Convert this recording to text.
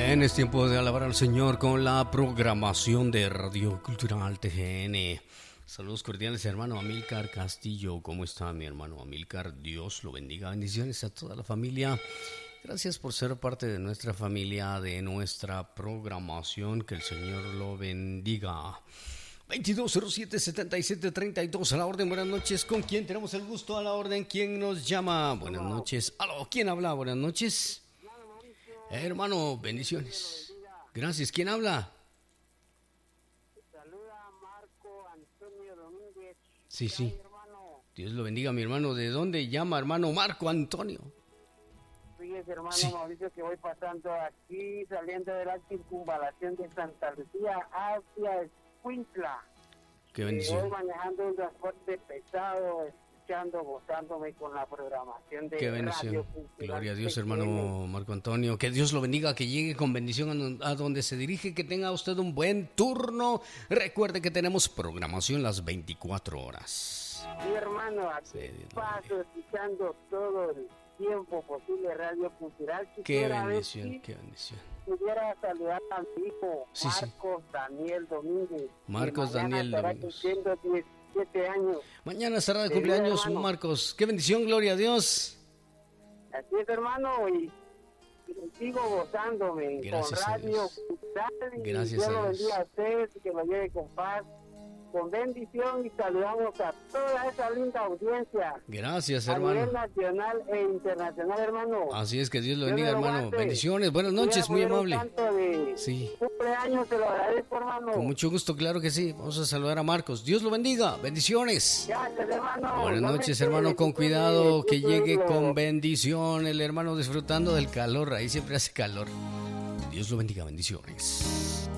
Amén, es tiempo de alabar al Señor con la programación de Radio Cultural TGN. Saludos cordiales, hermano Amílcar Castillo. ¿Cómo está mi hermano Amílcar? Dios lo bendiga. Bendiciones a toda la familia. Gracias por ser parte de nuestra familia, de nuestra programación. Que el Señor lo bendiga. 2207-7732 a la orden. Buenas noches. ¿Con quién tenemos el gusto? A la orden. ¿Quién nos llama? Buenas noches. ¿Aló? ¿Quién habla? Buenas noches. Hermano, bendiciones. Gracias. ¿Quién habla? Saluda Marco Antonio Domínguez. Sí, sí. Hermano. Dios lo bendiga, mi hermano. ¿De dónde llama, hermano Marco Antonio? Fíjese, hermano Sí. Mauricio, que voy pasando aquí, saliendo de la circunvalación de Santa Lucía hacia Escuintla. Qué Voy bendición. manejando un transporte pesado, escuchando, gozándome con la programación de Qué Radio bendición. Cultural Gloria a Dios, TGN. hermano Marco Antonio. Que Dios lo bendiga, que llegue con bendición a donde se dirige, que tenga usted un buen turno. Recuerde que tenemos programación las 24 horas. Sí, hermano, aquí Sí, Dios lo paso escuchando todo el tiempo posible Radio Cultural. Qué Quisiera ver bendición, si qué bendición. pudiera saludar a mi hijo Sí, sí. Marcos Daniel Domínguez. Marcos que mañana Daniel estará Domínguez. cumpliendo 17 años. Mañana estará de Sí, cumpleaños, hermano. Marcos. Qué bendición, gloria a Dios. Así es, hermano, y sigo gozándome Gracias con a Radio Dios. Cultural. Y Gracias Dios a lo Dios. bendiga a usted, que lo lleve con paz, con bendición, y saludamos a toda esa linda audiencia Gracias, a nivel hermano. nacional e internacional, hermano. Así es, que Dios lo Dios bendiga, me lo hermano. guarde. Bendiciones, buenas noches, Voy muy a poner un amable. canto de Sí. cumpleaños, te lo agradezco, hermano. Con mucho gusto, claro que sí. Vamos a saludar a Marcos. Dios lo bendiga. Bendiciones. Gracias, hermano. Buenas noches, Igualmente, hermano. Con cuidado, que disfrute llegue lo- con bendición. El hermano disfrutando del calor. Ahí siempre hace calor. Dios lo bendiga. Bendiciones.